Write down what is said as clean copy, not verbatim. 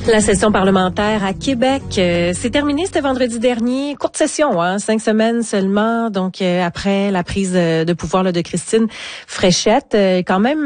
La session parlementaire à Québec, c'est terminé, c'était vendredi dernier. Courte session, 5 semaines seulement. Donc, après la prise de pouvoir là, de Christine Fréchette, quand même